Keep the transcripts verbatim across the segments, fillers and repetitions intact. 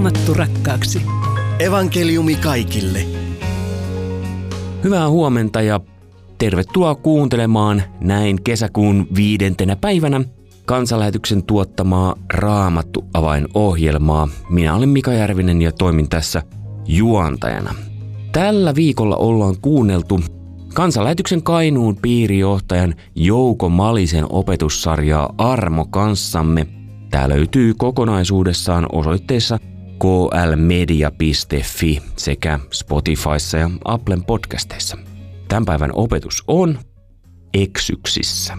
Raamattu rakkaaksi. Evankeliumi kaikille. Hyvää huomenta ja tervetuloa kuuntelemaan näin kesäkuun viidentenä päivänä Kansanlähetyksen tuottamaa Raamattu-avain-ohjelmaa. Minä olen Mika Järvinen ja toimin tässä juontajana. Tällä viikolla ollaan kuunneltu Kansanlähetyksen Kainuun piirijohtajan Jouko Malisen opetussarjaa Armo kanssamme. Tää löytyy kokonaisuudessaan osoitteessa k l media piste f i sekä Spotifyssa ja Applen podcasteissa. Tämän päivän opetus on eksyksissä.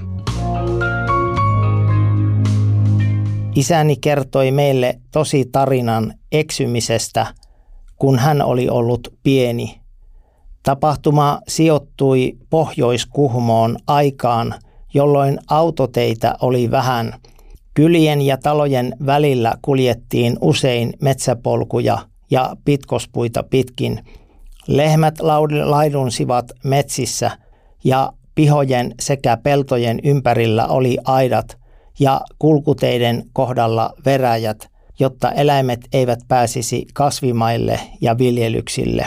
Isäni kertoi meille tosi tarinan eksymisestä, kun hän oli ollut pieni. Tapahtuma sijoittui Pohjois-Kuhmoon aikaan, jolloin autoteitä oli vähän. Kylien ja talojen välillä kuljettiin usein metsäpolkuja ja pitkospuita pitkin. Lehmät laidunsivat metsissä ja pihojen sekä peltojen ympärillä oli aidat ja kulkuteiden kohdalla veräjät, jotta eläimet eivät pääsisi kasvimaille ja viljelyksille.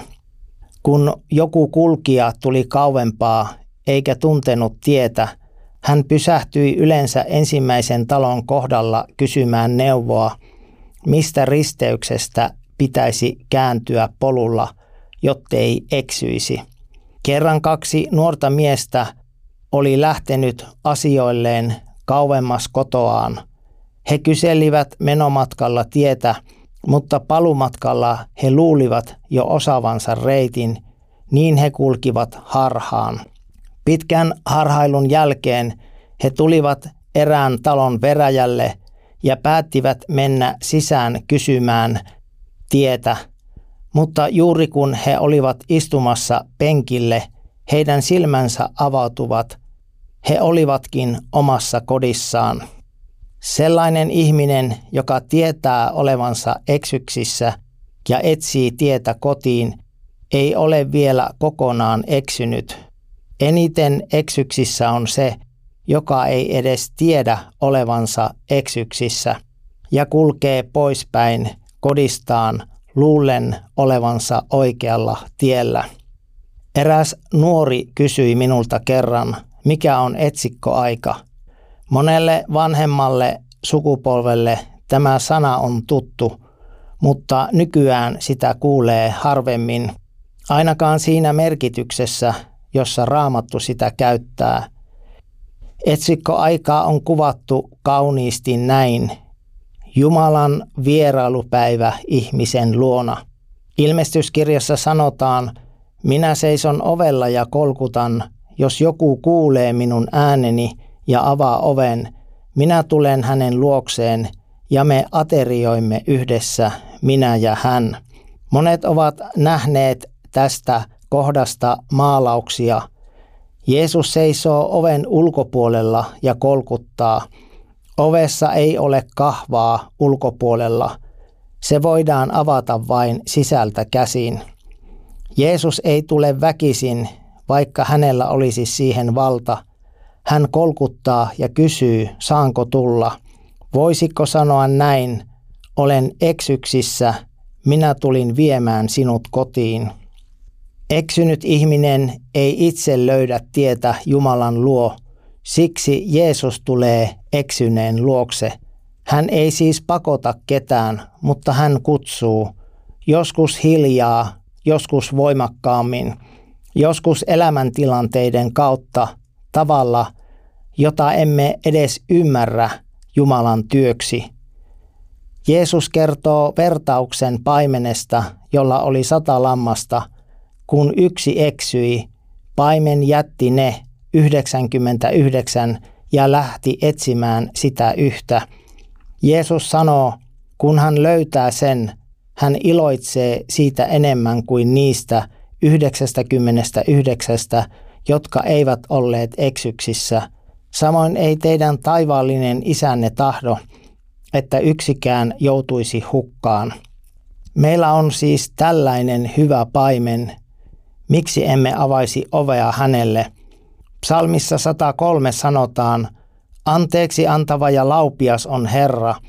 Kun joku kulkija tuli kauempaa eikä tuntenut tietä, hän pysähtyi yleensä ensimmäisen talon kohdalla kysymään neuvoa, mistä risteyksestä pitäisi kääntyä polulla, jottei eksyisi. Kerran kaksi nuorta miestä oli lähtenyt asioilleen kauemmas kotoaan. He kyselivät menomatkalla tietä, mutta palumatkalla he luulivat jo osaavansa reitin, niin he kulkivat harhaan. Pitkän harhailun jälkeen he tulivat erään talon veräjälle ja päättivät mennä sisään kysymään tietä, mutta juuri kun he olivat istumassa penkille, heidän silmänsä avautuvat. He olivatkin omassa kodissaan. Sellainen ihminen, joka tietää olevansa eksyksissä ja etsii tietä kotiin, ei ole vielä kokonaan eksynyt. Eniten eksyksissä on se, joka ei edes tiedä olevansa eksyksissä ja kulkee poispäin kodistaan luullen olevansa oikealla tiellä. Eräs nuori kysyi minulta kerran, mikä on etsikkoaika. Monelle vanhemmalle sukupolvelle tämä sana on tuttu, mutta nykyään sitä kuulee harvemmin, ainakaan siinä merkityksessä, jossa Raamattu sitä käyttää. Etsikkoaikaa on kuvattu kauniisti näin: Jumalan vierailupäivä ihmisen luona. Ilmestyskirjassa sanotaan, minä seison ovella ja kolkutan, jos joku kuulee minun ääneni ja avaa oven, minä tulen hänen luokseen ja me aterioimme yhdessä, minä ja hän. Monet ovat nähneet tästä kohdasta maalauksia. Jeesus seisoo oven ulkopuolella ja kolkuttaa. Ovessa ei ole kahvaa ulkopuolella. Se voidaan avata vain sisältä käsin. Jeesus ei tule väkisin, vaikka hänellä olisi siihen valta. Hän kolkuttaa ja kysyy, saanko tulla. Voisiko sanoa näin, olen eksyksissä, minä tulin viemään sinut kotiin. Eksynyt ihminen ei itse löydä tietä Jumalan luo, siksi Jeesus tulee eksyneen luokse. Hän ei siis pakota ketään, mutta hän kutsuu, joskus hiljaa, joskus voimakkaammin, joskus elämäntilanteiden kautta, tavalla, jota emme edes ymmärrä Jumalan työksi. Jeesus kertoo vertauksen paimenesta, jolla oli sata lammasta. Kun yksi eksyi, paimen jätti ne yhdeksänkymmentäyhdeksän ja lähti etsimään sitä yhtä. Jeesus sanoo, kun hän löytää sen, hän iloitsee siitä enemmän kuin niistä yhdeksästäkymmenestäyhdeksästä, jotka eivät olleet eksyksissä. Samoin ei teidän taivaallinen isänne tahdo, että yksikään joutuisi hukkaan. Meillä on siis tällainen hyvä paimen. Miksi emme avaisi ovea hänelle? Psalmissa sata kolme sanotaan, anteeksi antava ja laupias on Herra.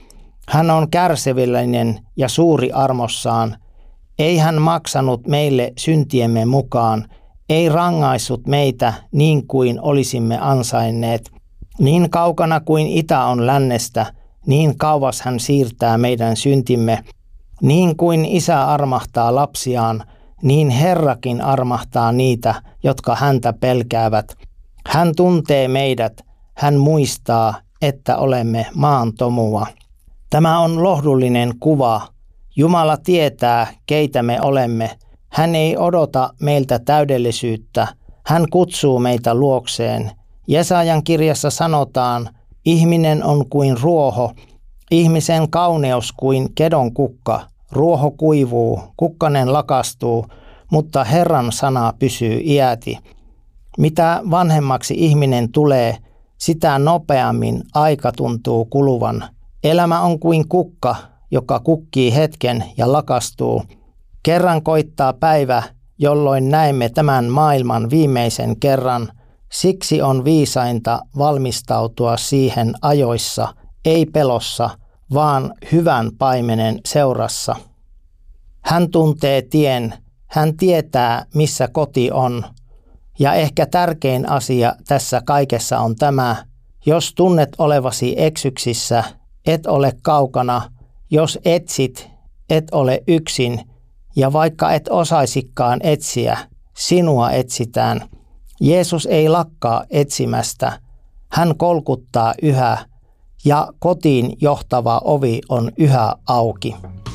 Hän on kärsivällinen ja suuri armossaan. Ei hän maksanut meille syntiemme mukaan, ei rangaissut meitä niin kuin olisimme ansainneet. Niin kaukana kuin itä on lännestä, niin kauas hän siirtää meidän syntimme. Niin kuin isä armahtaa lapsiaan, niin Herrakin armahtaa niitä, jotka häntä pelkäävät. Hän tuntee meidät, hän muistaa, että olemme maan tomua. Tämä on lohdullinen kuva. Jumala tietää, keitä me olemme. Hän ei odota meiltä täydellisyyttä. Hän kutsuu meitä luokseen. Jesajan kirjassa sanotaan, ihminen on kuin ruoho, ihmisen kauneus kuin kedon kukka. Ruoho kuivuu, kukkanen lakastuu, mutta Herran sana pysyy iäti. Mitä vanhemmaksi ihminen tulee, sitä nopeammin aika tuntuu kuluvan. Elämä on kuin kukka, joka kukkii hetken ja lakastuu. Kerran koittaa päivä, jolloin näemme tämän maailman viimeisen kerran. Siksi on viisainta valmistautua siihen ajoissa, ei pelossa, vaan hyvän paimenen seurassa. Hän tuntee tien, hän tietää, missä koti on. Ja ehkä tärkein asia tässä kaikessa on tämä, jos tunnet olevasi eksyksissä, et ole kaukana, jos etsit, et ole yksin, ja vaikka et osaisikaan etsiä, sinua etsitään. Jeesus ei lakkaa etsimästä, hän kolkuttaa yhä, ja kotiin johtava ovi on yhä auki.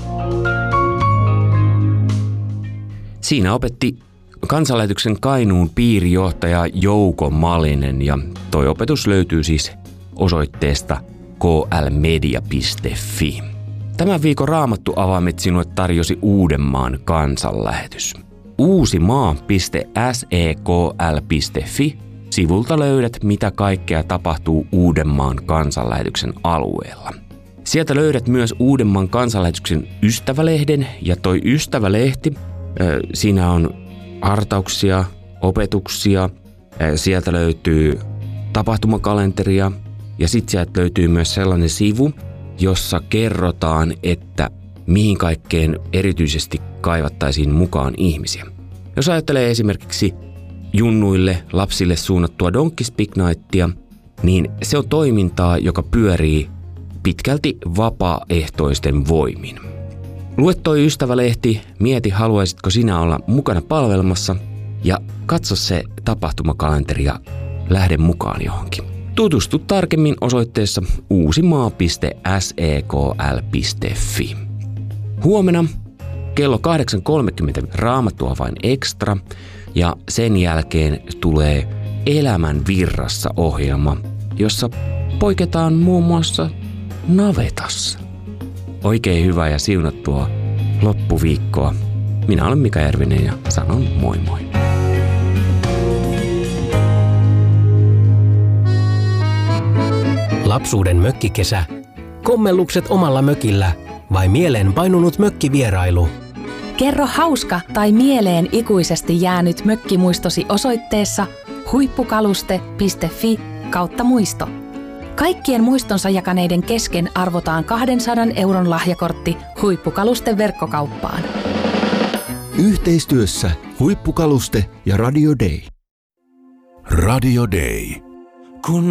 Siinä opetti Kansanlähetyksen Kainuun piirijohtaja Jouko Malinen, ja toi opetus löytyy siis osoitteesta k l media piste f i. Tämän viikon Raamattu-avaimet sinulle tarjosi Uudenmaan kansanlähetys. uusimaa piste s e k l piste f i sivulta löydät, mitä kaikkea tapahtuu Uudenmaan kansanlähetyksen alueella. Sieltä löydät myös Uudenmaan kansanlähetyksen ystävälehden, ja toi ystävälehti, siinä on hartauksia, opetuksia, sieltä löytyy tapahtumakalenteria, ja sitten sieltä löytyy myös sellainen sivu, jossa kerrotaan, että mihin kaikkeen erityisesti kaivattaisiin mukaan ihmisiä. Jos ajattelee esimerkiksi junnuille, lapsille suunnattua Donkey Speak Nightia, niin se on toimintaa, joka pyörii pitkälti vapaaehtoisten voimin. Lue toi ystävälehti, mieti haluaisitko sinä olla mukana palvelmassa ja katso se tapahtumakalenteri ja lähde mukaan johonkin. Tutustu tarkemmin osoitteessa uusimaa piste s e k l piste f i. Huomenna kello kahdeksan kolmekymmentä Raamattuavain Extra ja sen jälkeen tulee Elämän virrassa -ohjelma, jossa poiketaan muun muassa navetassa. Oikein hyvää ja siunattua loppuviikkoa. Minä olen Mika Järvinen ja sanon moi moi. Lapsuuden mökkikesä, kommellukset omalla mökillä vai mieleen painunut mökkivierailu? Kerro hauska tai mieleen ikuisesti jäänyt mökkimuistosi osoitteessa huippukaluste piste f i kautta muisto. Kaikkien muistonsa jakaneiden kesken arvotaan kahdensadan euron lahjakortti Huippukaluste verkkokauppaan. Yhteistyössä Huippukaluste ja Radio Day. Radio Day. Kun